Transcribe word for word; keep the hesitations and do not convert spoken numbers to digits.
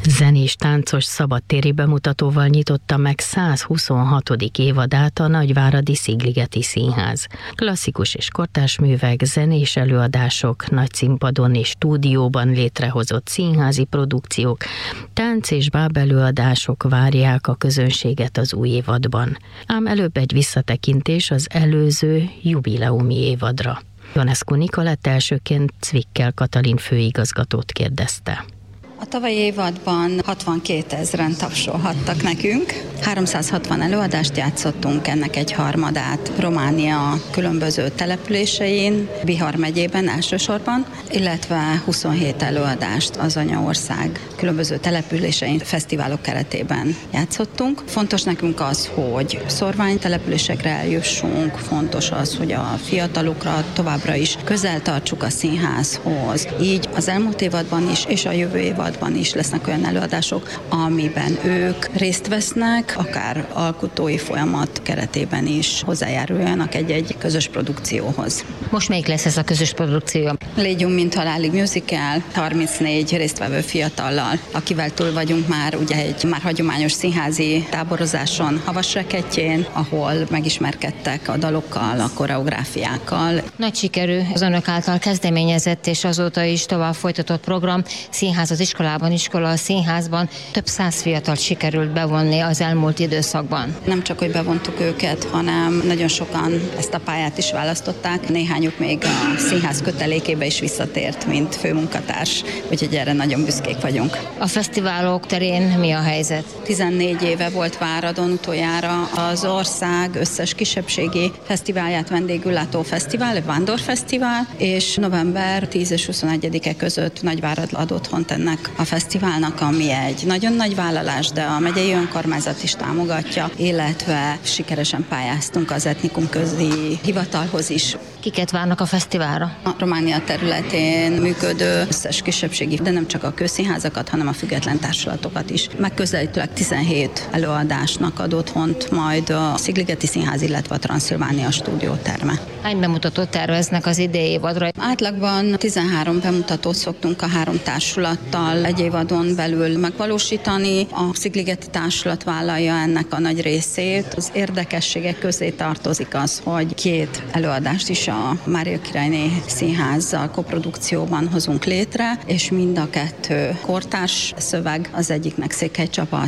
Zenés táncos szabadtéri bemutatóval nyitotta meg százhuszonhatodik évadát a Nagyváradi Szigligeti Színház. Klasszikus és kortárs művek, zenés előadások, nagy színpadon és stúdióban létrehozott színházi produkciók, tánc és bábelőadások várják a közönséget az új évadban. Ám előbb egy visszatekintés az előző jubileumi évadra. Ionescu Nikolett elsőként Cvikkel Katalin főigazgatót kérdezte. A tavalyi évadban hatvankétezren tapsolhattak nekünk. háromszázhatvan előadást játszottunk, ennek egy harmadát Románia különböző településein, Bihar megyében elsősorban, illetve huszonhét előadást az anyaország különböző településein, fesztiválok keretében játszottunk. Fontos nekünk az, hogy szorvány településekre eljussunk, fontos az, hogy a fiatalokra továbbra is közel tartsuk a színházhoz. Így az elmúlt évadban is, és a jövő évadban is lesznek olyan előadások, amiben ők részt vesznek, akár alkotói folyamat keretében is hozzájáruljanak egy-egy közös produkcióhoz. Most melyik lesz ez a közös produkció? Légyünk, mint halálig musical, harmincnégy résztvevő fiatallal, akivel túl vagyunk már ugye egy már hagyományos színházi táborozáson Havasrekettjén, ahol megismerkedtek a dalokkal, a koreográfiákkal. Nagy sikerű az önök által kezdeményezett és azóta is tovább folytatott program, Színház az iskolában, iskola a színházban. Több száz fiatalt sikerült bevonni az elmúlt időszakban. Nem csak, hogy bevontuk őket, hanem nagyon sokan ezt a pályát is választották. Néhányuk még a színház kötelékébe is visszatért, mint főmunkatárs, úgyhogy erre nagyon büszkék vagyunk. A fesztiválok terén mi a helyzet? tizennégy éve volt Váradon utoljára az ország összes kisebbségi fesztiválját vendégül látó fesztivál, a Vándorfesztivál, és november tíz és huszonegyedike között Nagyvárad ad otthont ennek a fesztiválnak, ami egy nagyon nagy vállalás, de a megyei önkormányzat is támogatja, illetve sikeresen pályáztunk az etnikum közi hivatalhoz is. Kiket várnak a fesztiválra? A Románia területén működő összes kisebbségi, de nem csak a közszínházakat, hanem a független társulatokat is. Megközelítőleg tizenhét előadásnak ad otthont majd a Szigligeti Színház, illetve a Transzilvánia stúdióterme. Hány bemutatót terveznek az idei évadra? Átlagban tizenhárom bemutatót szoktunk a három társulattal egy évadon belül megvalósítani. A Szigligeti társulat vállalja ennek a nagy részét. Az érdekességek közé tartozik az, hogy két előadást is a Mária Királyné Színházzal koprodukcióban hozunk létre, és mind a kettő kortárs szöveg, az egyiknek Székely Csaba